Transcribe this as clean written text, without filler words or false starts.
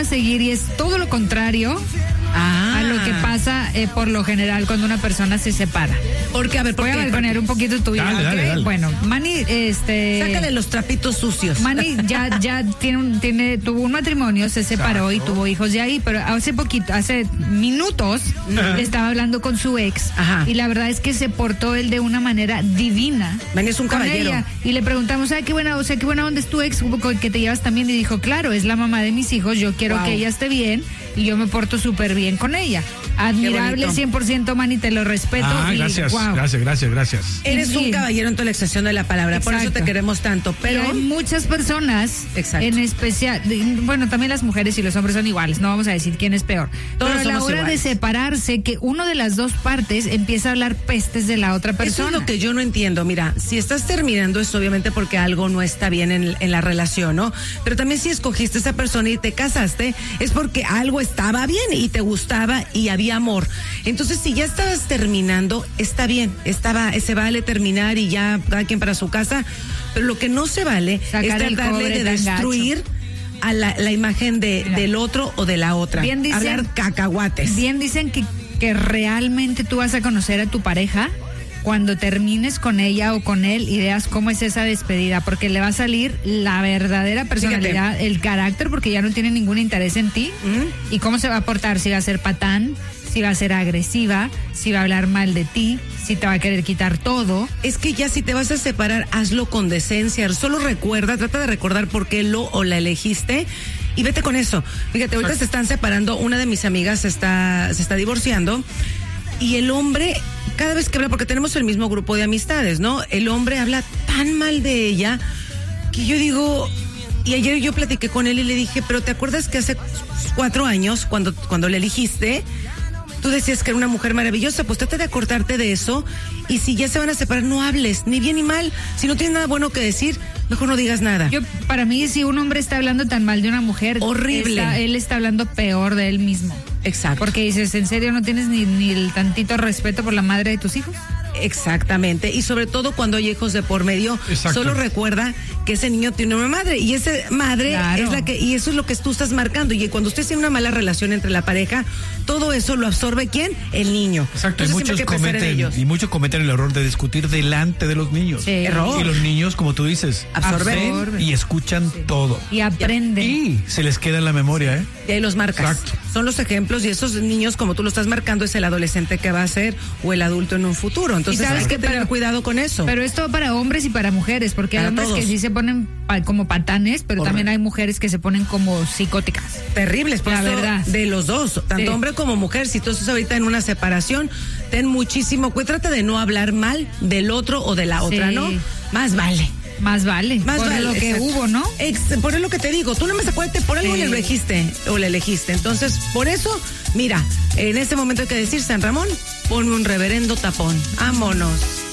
seguir y es todo lo contrario a lo que pasa por lo general cuando una persona se separa. Porque, a ver, voy a balconear un poquito tu vida. Dale. Bueno, Manny, sácale los trapitos sucios. Manny ya tuvo un matrimonio, se separó y tuvo hijos de ahí, pero hace minutos estaba hablando con su ex. Ajá. Y la verdad es que se portó él de una manera divina. Manny es un caballero. Ella, y le preguntamos, qué buena onda es tu ex, que te llevas también, y dijo, claro, es la mamá de mis hijos, yo quiero que ella esté bien y yo me porto súper bien con ella. Admirable 100%, Manny, te lo respeto. Gracias, gracias. Eres un caballero en toda la extensión de la palabra, por eso te queremos tanto. Pero hay muchas personas, en especial, bueno, también las mujeres y los hombres son iguales, no vamos a decir quién es peor. Todos pero a la hora de separarse, que uno de las dos partes empieza a hablar pestes de la otra persona. Eso es lo que yo no entiendo. Mira, si estás terminando es obviamente porque algo no está bien en la relación, ¿no? Pero también si escogiste a esa persona y te casaste, es porque algo estaba bien y te gustaba y había amor. Entonces, si ya estabas terminando, está bien, se vale terminar y ya cada quien para su casa, pero lo que no se vale es tratarle de destruir a la imagen del otro o de la otra. Bien dicen, hablar cacahuates. Bien dicen que realmente tú vas a conocer a tu pareja cuando termines con ella o con él y veas cómo es esa despedida, porque le va a salir la verdadera personalidad, el carácter, porque ya no tiene ningún interés en ti, y cómo se va a portar, si va a ser patán, si va a ser agresiva, si va a hablar mal de ti, si te va a querer quitar todo. Es que ya si te vas a separar, hazlo con decencia, solo trata de recordar por qué lo o la elegiste y vete con eso. Fíjate, ahorita se están separando, una de mis amigas se está divorciando y el hombre, cada vez que habla, porque tenemos el mismo grupo de amistades, ¿no? El hombre habla tan mal de ella que yo digo, y ayer yo platiqué con él y le dije, pero ¿te acuerdas que hace 4 años, cuando le elegiste, tú decías que era una mujer maravillosa? Pues trata de acordarte de eso, y si ya se van a separar, no hables, ni bien ni mal. Si no tienes nada bueno que decir, mejor no digas nada. Para mí, si un hombre está hablando tan mal de una mujer, horrible, él está hablando peor de él mismo. Exacto. Porque dices, ¿en serio no tienes ni el tantito respeto por la madre de tus hijos? Exactamente, y sobre todo cuando hay hijos de por medio. Exacto. Solo recuerda que ese niño tiene una madre y esa madre es la que, y eso es lo que tú estás marcando, y cuando usted tiene una mala relación entre la pareja, todo eso lo absorbe ¿quién? El niño. Exacto. Entonces, muchos cometen el error de discutir delante de los niños. Sí. Error. Y los niños, como tú dices, absorben y escuchan todo. Y aprenden. Y se les queda en la memoria, Y ahí los marcas. Exacto. Son los ejemplos, y esos niños, como tú lo estás marcando, es el adolescente que va a ser o el adulto en un futuro. Entonces hay que tener cuidado con eso. Pero esto para hombres y para mujeres, porque hay hombres que sí se ponen como patanes, pero también hay mujeres que se ponen como psicóticas. Terribles, por la verdad. De los dos, tanto hombre como mujer. Si tú estás ahorita en una separación, ten muchísimo cuidado, trata de no hablar mal del otro o de la otra, ¿no? Más vale. Por lo que hubo, ¿no? Por lo que te digo, tú no me acuérdate, por algo le elegiste o le elegiste. Entonces, por eso, mira, en este momento hay que decir, San Ramón, ponme un reverendo tapón. Vámonos.